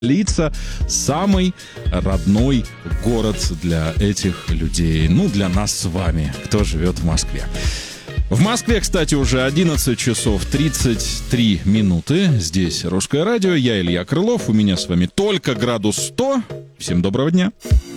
столица, самый родной город для этих людей. Ну, для нас с вами, кто живет в Москве. В Москве, кстати, уже 11 часов 33 минуты. Здесь Русское радио, я Илья Крылов, у меня с вами только градус 100. Всем доброго дня.